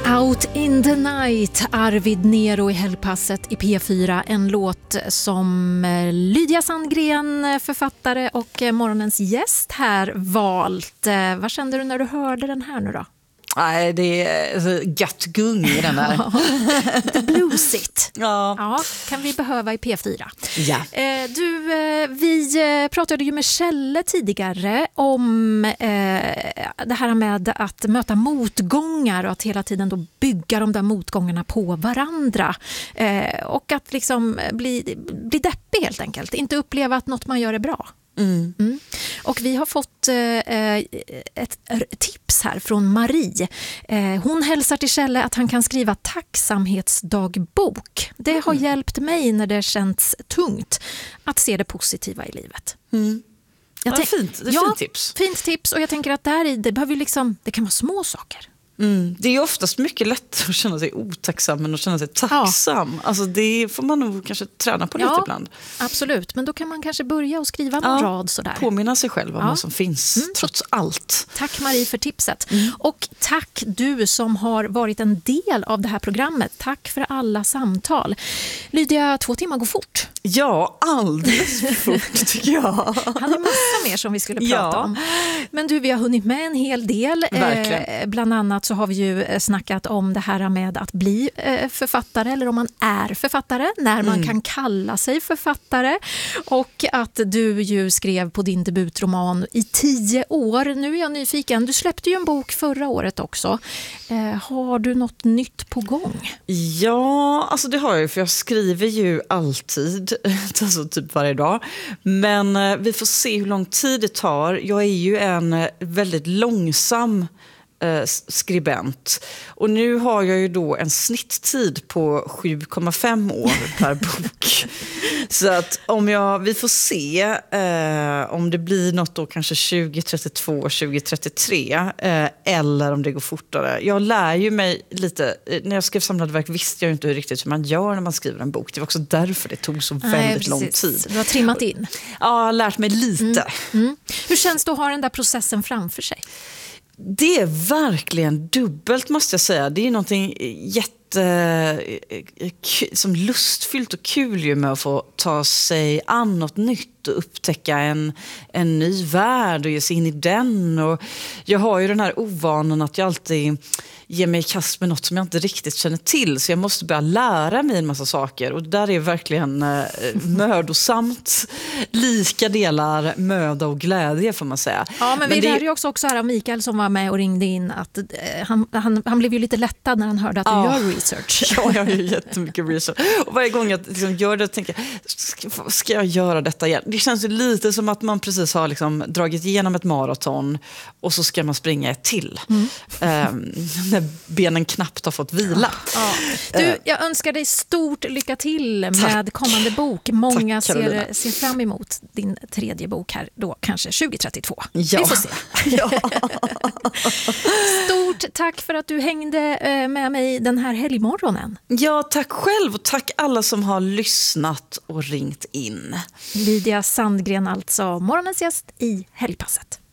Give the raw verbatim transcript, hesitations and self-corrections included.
Out in the night, Arvid Nero i Helgpasset i P fyra. En låt som Lydia Sandgren, författare och morgonens gäst här, valt. Vad kände du när du hörde den här nu då? Nej, det är gött gung i den där. Ja, lite bluesigt. Ja. Ja, kan vi behöva i P fyra. Ja. Eh, du, eh, vi pratade ju med Kjelle tidigare om eh, det här med att möta motgångar och att hela tiden då bygga de där motgångarna på varandra. Eh, och att liksom bli, bli deppig helt enkelt. Inte uppleva att något man gör är bra. Mm. Mm. Och vi har fått eh, ett tips här från Marie. Eh, hon hälsar till Kjelle att han kan skriva tacksamhetsdagbok. Det har mm. hjälpt mig när det känns tungt att se det positiva i livet. Mm. Jag ja, tänk- fint. Det är ja, fint tips. Fint tips, och jag tänker att där i, det behöver ju liksom, det kan vara små saker. Mm. Det är ju oftast mycket lättare att känna sig otacksam än att känna sig tacksam. Ja. Alltså det får man nog kanske träna på lite ja, ibland. Absolut, men då kan man kanske börja och skriva någon ja, rad sådär. Påminna sig själv om ja. vad som finns, mm. trots allt. Tack Marie för tipset. Mm. Och tack du som har varit en del av det här programmet. Tack för alla samtal. Lydia, två timmar går fort. Ja, alldeles för fort tycker jag. hade massa mer som vi skulle prata ja. om. Men du, vi har hunnit med en hel del. Verkligen. Eh, bland annat så har vi ju snackat om det här med att bli eh, författare, eller om man är författare, när man mm. kan kalla sig författare. Och att du ju skrev på din debutroman i tio år. Nu är jag nyfiken. Du släppte ju en bok förra året också. Eh, har du något nytt på gång? Ja, alltså det har jag ju, för jag skriver ju alltid, alltså typ varje dag. Men eh, vi får se hur lång tid det tar. Jag är ju en eh, väldigt långsam eh, skribent. Och nu har jag ju då en snitttid på sju komma fem år per bok. Så att om jag, vi får se eh, om det blir något då kanske tjugo trettiotvå, tjugo trettiotre eh, eller om det går fortare. Jag lär ju mig lite, när jag skrev Samlade verk visste jag ju inte riktigt hur man gör när man skriver en bok. Det var också därför det tog så väldigt Nej, lång tid. Du har trimmat in. Ja, jag har lärt mig lite. Mm. Mm. Hur känns det att ha den där processen framför sig? Det är verkligen dubbelt, måste jag säga. Det är någonting jätte som lustfyllt och kul ju med att få ta sig an något nytt och upptäcka en, en ny värld och ge sig in i den. Och jag har ju den här ovanan att jag alltid ger mig i kast med något som jag inte riktigt känner till, så jag måste börja lära mig en massa saker, och där är verkligen eh, mödosamt lika delar möda och glädje, får man säga. Ja, men, men vi det... lärde ju också, också här av Mikael som var med och ringde in att eh, han, han, han blev ju lite lättad när han hörde att du ja. gör research. Ja, jag gör ju jättemycket research. Och varje gång jag liksom gör det tänker jag, ska, ska jag göra detta igen? Det känns ju lite som att man precis har liksom dragit igenom ett maraton och så ska man springa ett till. Mm. Um, när benen knappt har fått vila. Ja. Du, jag önskar dig stort lycka till med Tack. kommande bok. Många Tack, ser, ser fram emot din tredje bok här då, kanske tjugo trettiotvå. Ja. Vi får se. Ja. Stort tack för att du hängde med mig den här helgmorgonen. Ja, tack själv, och tack alla som har lyssnat och ringt in. Lydia Sandgren alltså, morgonens gäst i Helgpasset.